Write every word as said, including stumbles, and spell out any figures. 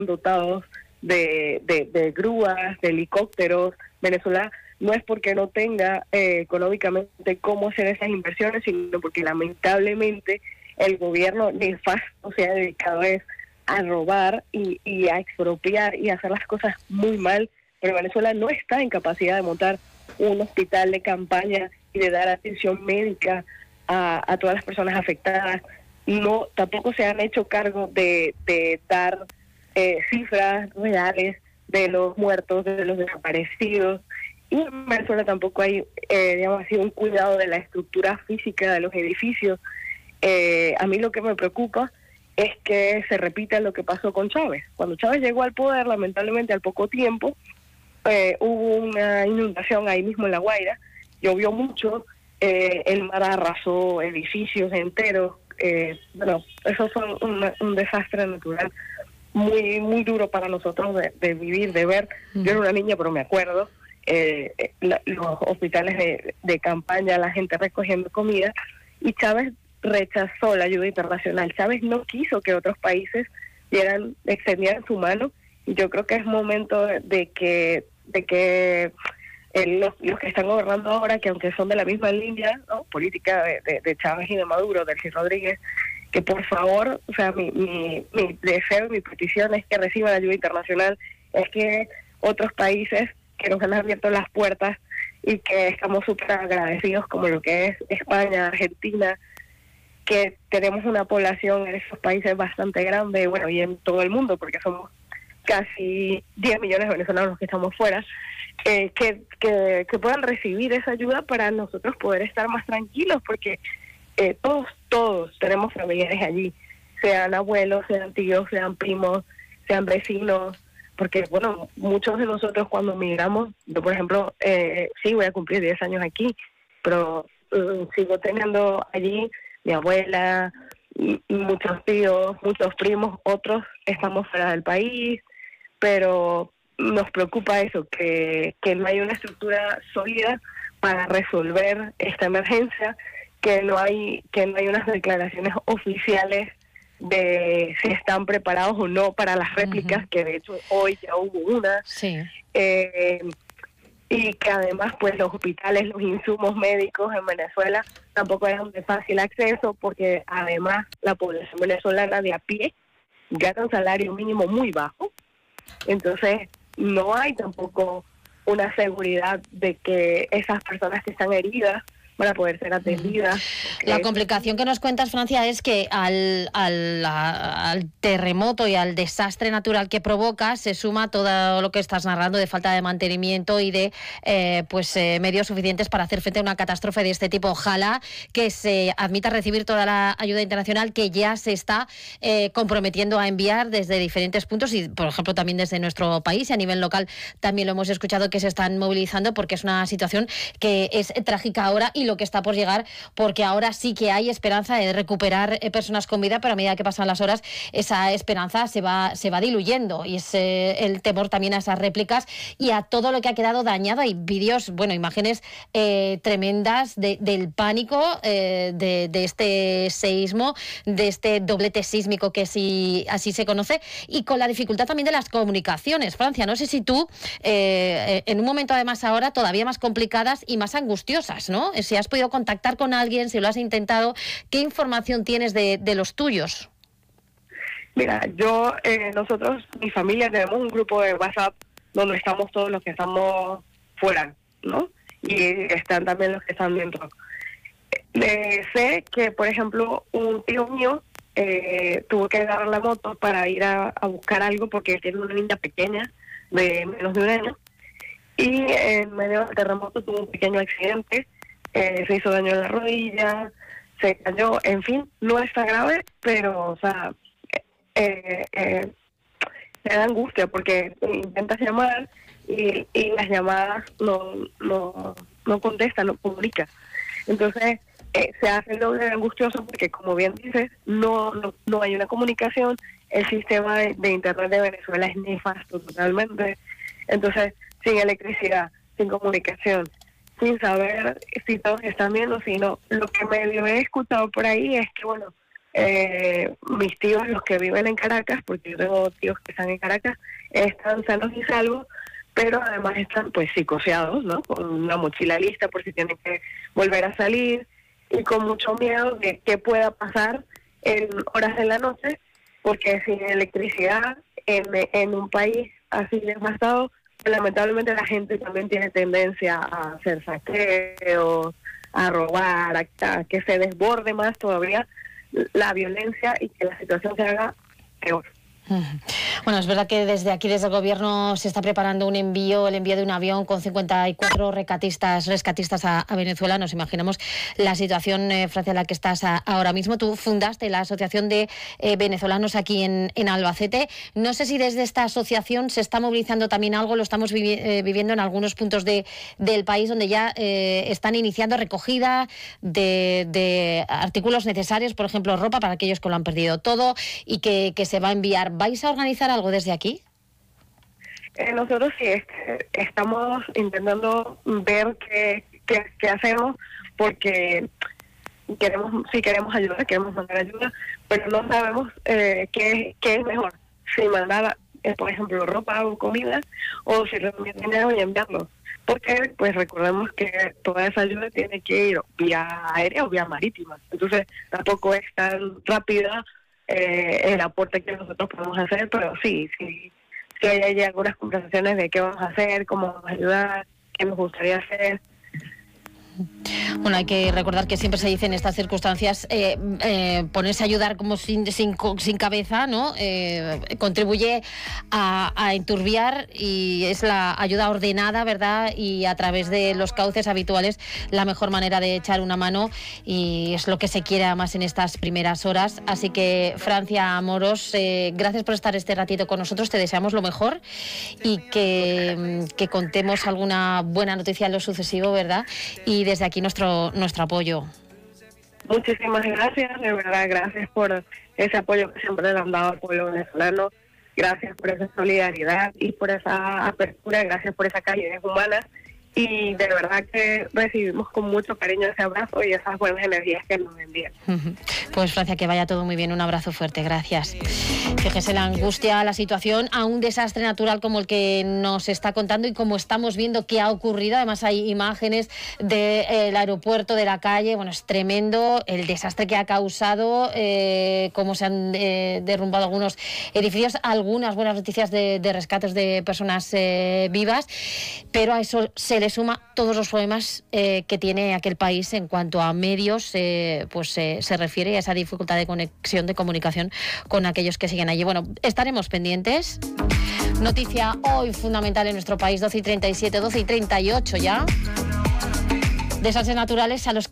dotados de, de, de grúas, de helicópteros. Venezuela no es porque no tenga eh, económicamente cómo hacer esas inversiones, sino porque lamentablemente el gobierno nefasto se ha dedicado es a robar y, y a expropiar y a hacer las cosas muy mal. Pero Venezuela no está en capacidad de montar un hospital de campaña y de dar atención médica a, a todas las personas afectadas. No, tampoco se han hecho cargo de, de dar eh, cifras reales de los muertos, de los desaparecidos. Y en Venezuela tampoco hay, eh, digamos así, un cuidado de la estructura física de los edificios. Eh, a mí lo que me preocupa es que se repita lo que pasó con Chávez. Cuando Chávez llegó al poder, lamentablemente al poco tiempo, eh, hubo una inundación ahí mismo en La Guaira, llovió mucho, eh, el mar arrasó edificios enteros. Eh, bueno, eso fue un, un desastre natural muy muy duro para nosotros de, de vivir, de ver. Mm. Yo era una niña, pero me acuerdo, eh, la, los hospitales de, de campaña, la gente recogiendo comida, y Chávez rechazó la ayuda internacional. Chávez no quiso que otros países dieran, extendieran su mano, y yo creo que es momento de que de que eh, los, los que están gobernando ahora, que aunque son de la misma línea, ¿no?, política de, de, de Chávez y de Maduro, de Delcy Rodríguez, que por favor, o sea, mi, mi, mi deseo, mi petición es que reciban ayuda internacional, es que otros países que nos han abierto las puertas y que estamos súper agradecidos, como lo que es España, Argentina, que tenemos una población en esos países bastante grande, bueno, y en todo el mundo, porque somos casi diez millones de venezolanos que estamos fuera, eh, que, que, que puedan recibir esa ayuda para nosotros poder estar más tranquilos, porque eh, todos, todos tenemos familiares allí, sean abuelos, sean tíos, sean primos, sean vecinos, porque, bueno, muchos de nosotros cuando migramos, yo por ejemplo, eh, sí voy a cumplir diez años aquí, pero eh, sigo teniendo allí mi abuela, muchos tíos, muchos primos, otros estamos fuera del país, pero nos preocupa eso, que, que no hay una estructura sólida para resolver esta emergencia, que no hay que no hay unas declaraciones oficiales de si están preparados o no para las réplicas, uh-huh. que de hecho hoy ya hubo una, sí. eh, y que además pues los hospitales, los insumos médicos en Venezuela tampoco eran de fácil acceso, porque además la población venezolana de a pie gana un salario mínimo muy bajo, entonces no hay tampoco una seguridad de que esas personas que están heridas para poder ser atendidas. La complicación que nos cuentas, Francia, es que al, al, al terremoto y al desastre natural que provoca se suma todo lo que estás narrando de falta de mantenimiento y de eh, pues eh, medios suficientes para hacer frente a una catástrofe de este tipo. Ojalá que se admita recibir toda la ayuda internacional que ya se está eh, comprometiendo a enviar desde diferentes puntos y, por ejemplo, también desde nuestro país y a nivel local también lo hemos escuchado que se están movilizando, porque es una situación que es trágica ahora y lo que está por llegar, porque ahora sí que hay esperanza de recuperar eh, personas con vida, pero a medida que pasan las horas esa esperanza se va se va diluyendo y es eh, el temor también a esas réplicas y a todo lo que ha quedado dañado. Hay vídeos, bueno, imágenes eh, tremendas de, del pánico eh, de, de este seísmo, de este doblete sísmico que sí, así se conoce, y con la dificultad también de las comunicaciones. Francia, no sé si tú eh, en un momento además ahora todavía más complicadas y más angustiosas, ¿no? Si has podido contactar con alguien, si lo has intentado, ¿qué información tienes de, de los tuyos? Mira, yo, eh, nosotros, mi familia, tenemos un grupo de WhatsApp donde estamos todos los que estamos fuera, ¿no? Y están también los que están dentro. Eh, sé que, por ejemplo, un tío mío eh, tuvo que agarrar la moto para ir a, a buscar algo porque tiene una niña pequeña de menos de un año y en medio del terremoto tuvo un pequeño accidente. Eh, se hizo daño en la rodilla, se cayó, en fin, no está grave, pero, o sea, eh, eh, me da angustia porque intentas llamar y, y las llamadas no, no, no contestan, no comunican. Entonces, eh, se hace el doble de angustioso porque, como bien dices, no, no, no hay una comunicación, el sistema de, de Internet de Venezuela es nefasto totalmente, entonces, sin electricidad, sin comunicación, sin saber si todos están viendo, sino lo que medio he escuchado por ahí es que, bueno, eh, mis tíos, los que viven en Caracas, porque yo tengo tíos que están en Caracas, están sanos y salvos, pero además están pues psicoseados, ¿no? Con una mochila lista por si tienen que volver a salir y con mucho miedo de qué pueda pasar en horas de la noche, porque sin electricidad en, en un país así devastado, lamentablemente la gente también tiene tendencia a hacer saqueos, a robar, a, a que se desborde más todavía la violencia y que la situación se haga peor. Bueno, es verdad que desde aquí, desde el Gobierno, se está preparando un envío, el envío de un avión con cincuenta y cuatro rescatistas, rescatistas a, a Venezuela. Nos imaginamos la situación, eh, Francia, en la que estás a, ahora mismo. Tú fundaste la Asociación de eh, Venezolanos aquí en, en Albacete. No sé si desde esta asociación se está movilizando también algo, lo estamos vivi eh, viviendo en algunos puntos de, del país donde ya eh, están iniciando recogida de, de artículos necesarios, por ejemplo, ropa para aquellos que lo han perdido todo y que, que se va a enviar. ¿Vais a organizar algo desde aquí? Eh, nosotros sí este, estamos intentando ver qué, qué, qué hacemos, porque queremos, sí queremos ayudar, queremos mandar ayuda, pero no sabemos eh, qué, qué es mejor, si mandar, eh, por ejemplo, ropa o comida, o si reunir dinero y enviarlo. Porque, pues recordemos que toda esa ayuda tiene que ir vía aérea o vía marítima, entonces tampoco es tan rápida Eh, el aporte que nosotros podemos hacer, pero sí, sí, sí hay, hay algunas conversaciones de qué vamos a hacer, cómo vamos a ayudar, qué nos gustaría hacer. Bueno, hay que recordar que siempre se dice en estas circunstancias eh, eh, ponerse a ayudar como sin, sin, sin cabeza, ¿no? Eh, contribuye a, a enturbiar, y es la ayuda ordenada, ¿verdad? Y a través de los cauces habituales la mejor manera de echar una mano, y es lo que se quiere además en estas primeras horas. Así que, Francia Moros, eh, gracias por estar este ratito con nosotros, te deseamos lo mejor y que, que contemos alguna buena noticia en lo sucesivo, ¿verdad? Y desde aquí nuestro nuestro apoyo. Muchísimas gracias, de verdad, gracias por ese apoyo que siempre le han dado al pueblo venezolano, gracias por esa solidaridad y por esa apertura, gracias por esa calidez humana, y de verdad que recibimos con mucho cariño ese abrazo y esas buenas energías que nos envían. Pues, Francia, que vaya todo muy bien, un abrazo fuerte, gracias. Fíjese la angustia, la situación a un desastre natural como el que nos está contando y como estamos viendo que ha ocurrido. Además hay imágenes del aeropuerto, de la calle, bueno, es tremendo el desastre que ha causado, eh, cómo se han eh, derrumbado algunos edificios, algunas buenas noticias de, de rescates de personas eh, vivas, pero a eso se le suma todos los problemas eh, que tiene aquel país en cuanto a medios, eh, pues eh, se refiere a esa dificultad de conexión, de comunicación con aquellos que siguen allí. Bueno, estaremos pendientes. Noticia hoy fundamental en nuestro país, doce y treinta y siete, doce y treinta y ocho ya. Desastres naturales a los que